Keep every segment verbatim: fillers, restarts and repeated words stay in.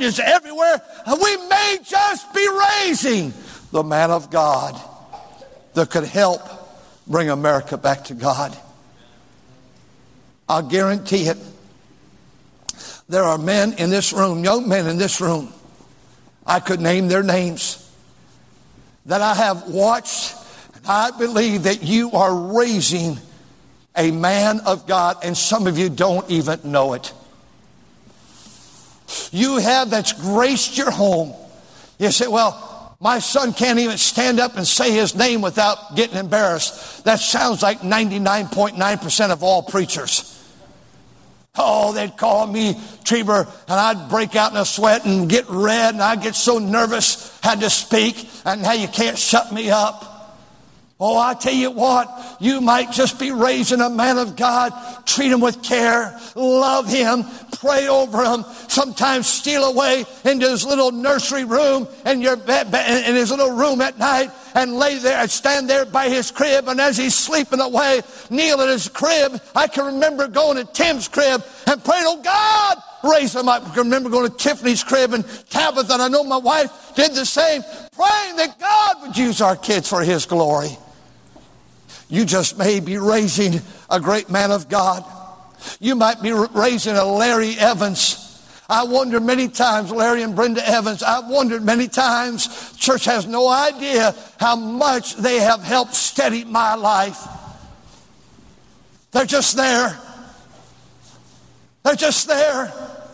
is everywhere. We may just be raising the man of God that could help bring America back to God. I'll guarantee it. There are men in this room, young men in this room, I could name their names, that I have watched. And I believe that you are raising a man of God, and some of you don't even know it. You have that's graced your home. You say, well, my son can't even stand up and say his name without getting embarrassed. That sounds like ninety-nine point nine percent of all preachers. Oh, they'd call me Treber, and I'd break out in a sweat and get red, and I'd get so nervous, had to speak, and now you can't shut me up. Oh, I tell you what, you might just be raising a man of God. Treat him with care, love him, pray over him. Sometimes steal away into his little nursery room and your bed, in his little room at night, and lay there and stand there by his crib. And as he's sleeping away, kneel at his crib. I can remember going to Tim's crib and praying, oh God, raise him up. I can remember going to Tiffany's crib and Tabitha, and I know my wife did the same, praying that God would use our kids for his glory. You just may be raising a great man of God. You might be raising a Larry Evans. I wonder many times, Larry and Brenda Evans, I've wondered many times, church has no idea how much they have helped steady my life. They're just there. They're just there.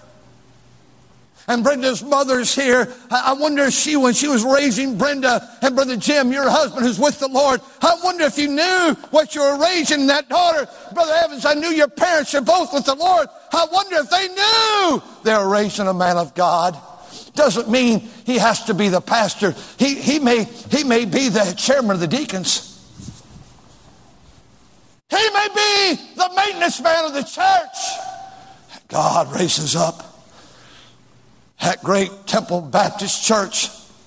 And Brenda's mother's here. I wonder if she, when she was raising Brenda and Brother Jim, your husband who's with the Lord, I wonder if you knew what you were raising in that daughter. Brother Evans, I knew your parents are both with the Lord. I wonder if they knew they were raising a man of God. Doesn't mean he has to be the pastor. He, he, may, he may be the chairman of the deacons. He may be the maintenance man of the church. God raises up. That great Temple Baptist Church,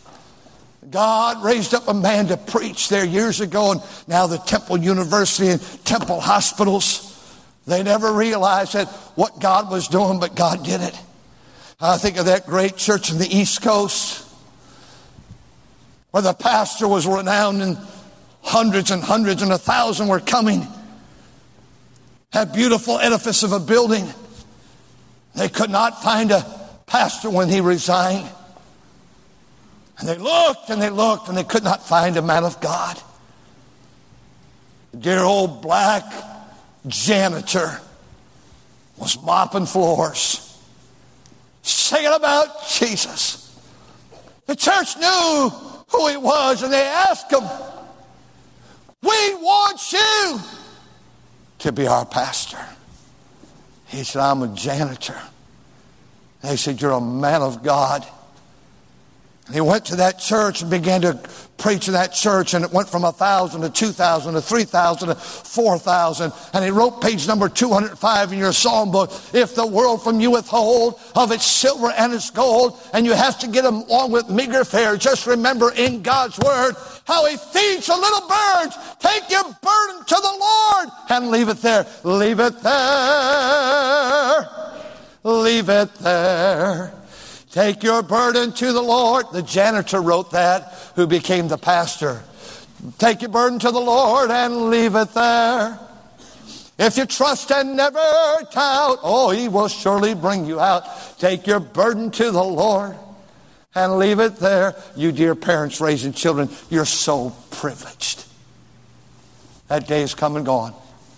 God raised up a man to preach there years ago, and now the Temple University and Temple Hospitals, they never realized that what God was doing, but God did it. I think of that great church in the East Coast where the pastor was renowned and hundreds and hundreds and a thousand were coming. That beautiful edifice of a building. They could not find a pastor when he resigned. And they looked and they looked and they could not find a man of God. The dear old black janitor was mopping floors, singing about Jesus. The church knew who he was, and they asked him, we want you to be our pastor. He said, I'm a janitor. They said, you're a man of God. And he went to that church and began to preach in that church, and it went from a thousand to two thousand to three thousand to four thousand. And he wrote page number two hundred five in your psalm book, if the world from you withhold of its silver and its gold, and you have to get them along with meager fare, just remember in God's word how he feeds the little birds. Take your burden to the Lord and leave it there. Leave it there. Leave it there. Take your burden to the Lord. The janitor wrote that, who became the pastor. Take your burden to the Lord and leave it there. If you trust and never doubt, oh, he will surely bring you out. Take your burden to the Lord and leave it there. You dear parents raising children, you're so privileged. That day is come and gone.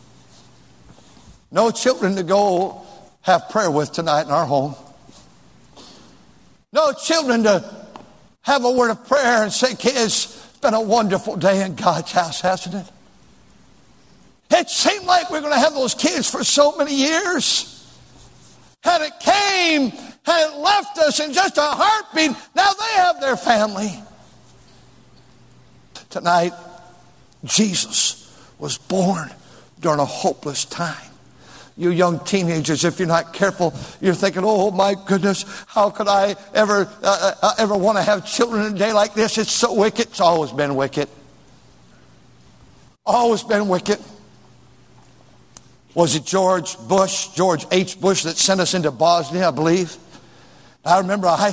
No children to go have prayer with tonight in our home. No children to have a word of prayer and say, kids, it's been a wonderful day in God's house, hasn't it? It seemed like we were going to have those kids for so many years. And it came and it left us in just a heartbeat. Now they have their family. Tonight, Jesus was born during a hopeless time. You young teenagers, if you're not careful, you're thinking, oh my goodness, how could I ever uh, uh, ever want to have children in a day like this? It's so wicked. It's always been wicked. Always been wicked. Was it George Bush, George H. Bush, that sent us into Bosnia, I believe? I remember a high